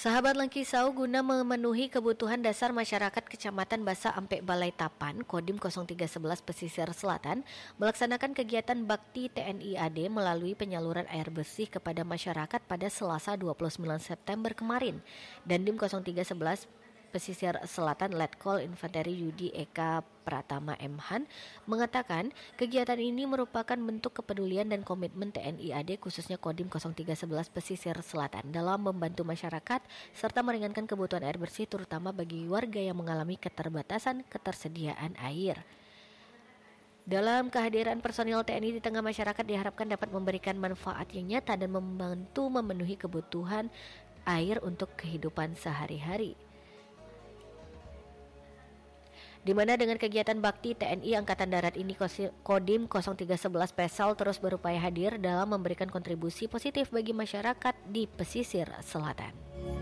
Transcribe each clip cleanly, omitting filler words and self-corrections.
Sahabat Langkisau, guna memenuhi kebutuhan dasar masyarakat Kecamatan Basa Ampe Balai Tapan, Kodim 0311 Pesisir Selatan, melaksanakan kegiatan bakti TNI AD melalui penyaluran air bersih kepada masyarakat pada Selasa 29 September kemarin. Dandim 0311 Pesisir Selatan Letkol Infanteri Yudi Eka Pratama M.Han mengatakan kegiatan ini merupakan bentuk kepedulian dan komitmen TNI AD khususnya Kodim 0311 Pesisir Selatan dalam membantu masyarakat serta meringankan kebutuhan air bersih terutama bagi warga yang mengalami keterbatasan ketersediaan air. Dalam kehadiran personil TNI di tengah masyarakat diharapkan dapat memberikan manfaat yang nyata dan membantu memenuhi kebutuhan air untuk kehidupan sehari-hari. Di mana dengan kegiatan bakti TNI Angkatan Darat ini Kodim 0311 Pesal terus berupaya hadir dalam memberikan kontribusi positif bagi masyarakat di pesisir selatan.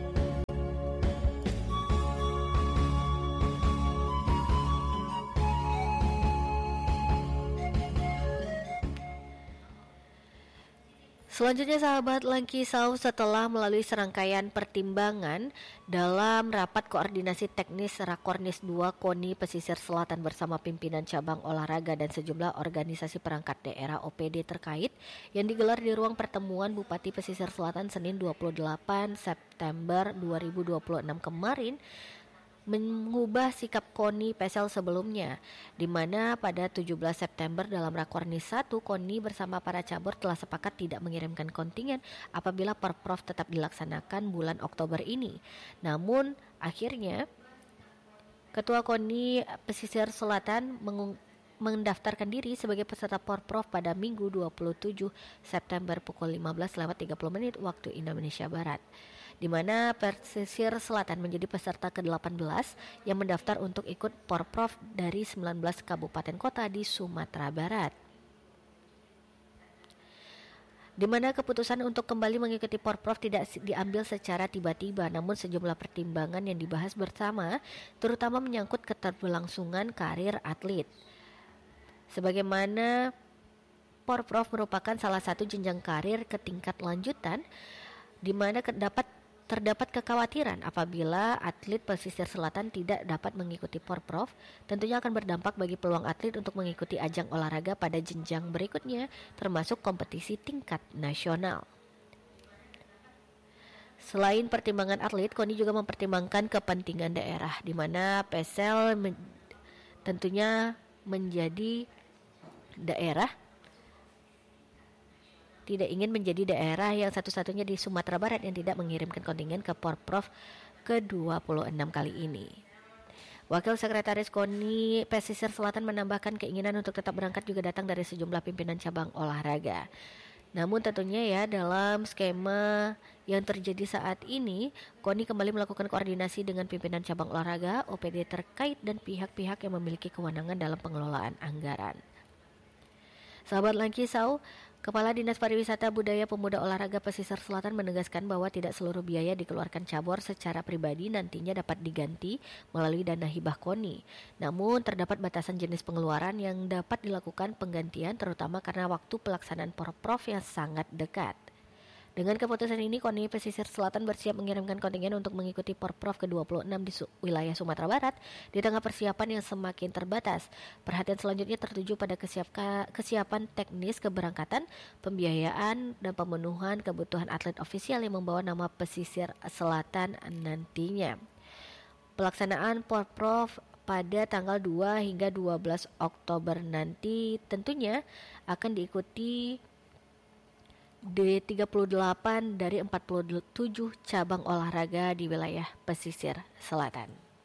Selanjutnya sahabat Langkisau, setelah melalui serangkaian pertimbangan dalam rapat koordinasi teknis Rakornis 2 KONI Pesisir Selatan bersama pimpinan cabang olahraga dan sejumlah organisasi perangkat daerah OPD terkait yang digelar di ruang pertemuan Bupati Pesisir Selatan Senin 28 September 2026 kemarin, mengubah sikap KONI Pesel sebelumnya, di mana pada 17 September dalam Rakornis 1 KONI bersama para cabur telah sepakat tidak mengirimkan kontingen apabila Perprov tetap dilaksanakan bulan Oktober ini. Namun akhirnya Ketua KONI Pesisir Selatan mendaftarkan diri sebagai peserta Perprov pada Minggu 27 September pukul 15:30 waktu Indonesia Barat, di mana Pesisir Selatan menjadi peserta ke-18 yang mendaftar untuk ikut Porprov dari 19 kabupaten kota di Sumatera Barat. Di mana keputusan untuk kembali mengikuti Porprov tidak diambil secara tiba-tiba, namun sejumlah pertimbangan yang dibahas bersama, terutama menyangkut keterberlangsungan karir atlet. Sebagaimana Porprov merupakan salah satu jenjang karir ke tingkat lanjutan, di mana terdapat kekhawatiran apabila atlet pesisir selatan tidak dapat mengikuti Porprov, tentunya akan berdampak bagi peluang atlet untuk mengikuti ajang olahraga pada jenjang berikutnya, termasuk kompetisi tingkat nasional. Selain pertimbangan atlet, KONI juga mempertimbangkan kepentingan daerah, di mana Pesel tentunya menjadi daerah, tidak ingin menjadi daerah yang satu-satunya di Sumatera Barat yang tidak mengirimkan kontingen ke Porprov ke-26 kali ini. Wakil Sekretaris KONI Pesisir Selatan menambahkan keinginan untuk tetap berangkat juga datang dari sejumlah pimpinan cabang olahraga. Namun tentunya ya dalam skema yang terjadi saat ini, KONI kembali melakukan koordinasi dengan pimpinan cabang olahraga, OPD terkait dan pihak-pihak yang memiliki kewenangan dalam pengelolaan anggaran. Sahabat Langkisau, Kepala Dinas Pariwisata Budaya Pemuda Olahraga Pesisir Selatan menegaskan bahwa tidak seluruh biaya dikeluarkan cabur secara pribadi nantinya dapat diganti melalui dana hibah KONI. Namun terdapat batasan jenis pengeluaran yang dapat dilakukan penggantian terutama karena waktu pelaksanaan Porprov yang sangat dekat. Dengan keputusan ini, KONI Pesisir Selatan bersiap mengirimkan kontingen untuk mengikuti Porprov ke-26 di wilayah Sumatera Barat di tengah persiapan yang semakin terbatas. Perhatian selanjutnya tertuju pada kesiapan teknis keberangkatan, pembiayaan, dan pemenuhan kebutuhan atlet ofisial yang membawa nama Pesisir Selatan nantinya. Pelaksanaan Porprov pada tanggal 2 hingga 12 Oktober nanti tentunya akan diikuti di 38 dari 47 cabang olahraga di wilayah pesisir selatan.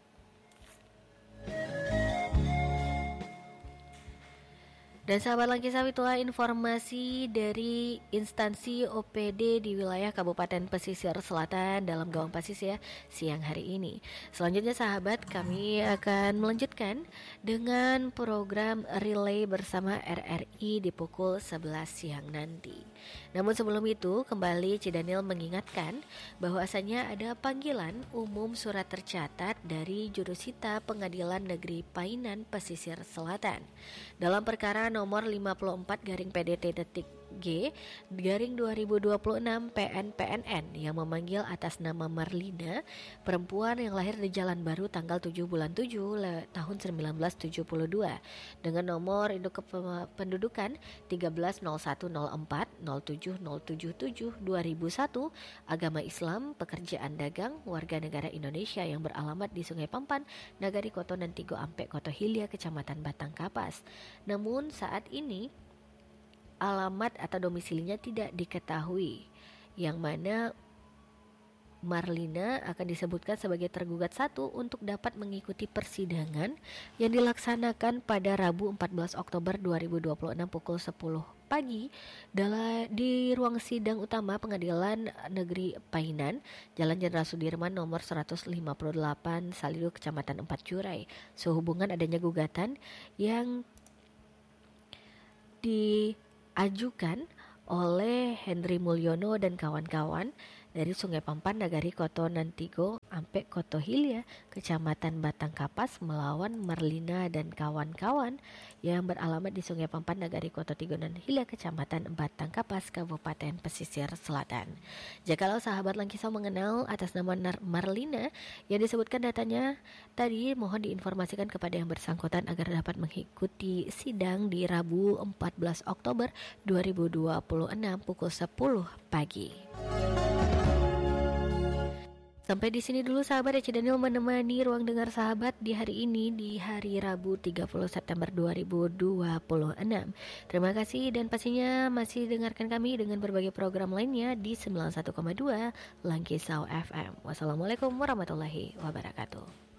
Dan sahabat Langkisau, itulah informasi dari instansi OPD di wilayah Kabupaten Pesisir Selatan dalam Gawang Pesisir siang hari ini. Selanjutnya sahabat, kami akan melanjutkan dengan program relay bersama RRI di pukul 11 siang nanti. Namun sebelum itu, kembali Cidanil mengingatkan bahwasanya ada panggilan umum surat tercatat dari Jurusita Pengadilan Negeri Painan Pesisir Selatan dalam perkara nomor 54/PDT garing 2026 PNPNN yang memanggil atas nama Marlina, perempuan yang lahir di Jalan Baru tanggal 7 bulan 7 tahun 1972 dengan nomor induk kependudukan 1301040707 2001, agama Islam, pekerjaan dagang, warga negara Indonesia yang beralamat di Sungai Pampan, Nagari Koto Nantigo Ampek Koto Hilya, Kecamatan Batang Kapas. Namun saat ini alamat atau domisilinya tidak diketahui, yang mana Marlina akan disebutkan sebagai tergugat 1 untuk dapat mengikuti persidangan yang dilaksanakan pada Rabu 14 Oktober 2026 pukul 10 pagi di ruang sidang utama Pengadilan Negeri Painan, Jalan Jenderal Sudirman nomor 158 Salido, Kecamatan 4 Jurai, sehubungan adanya gugatan yang diajukan oleh Henry Mulyono dan kawan-kawan dari Sungai Pampan, Nagari Koto Nantigo Ampek Koto Hilya, Kecamatan Batang Kapas melawan Marlina dan kawan-kawan yang beralamat di Sungai Pampan, Nagari Koto Tigonan Hilya, Kecamatan Batang Kapas, Kabupaten Pesisir Selatan. Jikalau sahabat Langkisau mengenal atas nama Marlina yang disebutkan datanya tadi, mohon diinformasikan kepada yang bersangkutan agar dapat mengikuti sidang di Rabu 14 Oktober 2026 pukul 10 pagi. Sampai di sini dulu sahabat, Eci Daniel menemani ruang dengar sahabat di hari ini, di hari Rabu 30 September 2026. Terima kasih dan pastinya masih dengarkan kami dengan berbagai program lainnya di 91,2 Langkisau FM. Wassalamualaikum warahmatullahi wabarakatuh.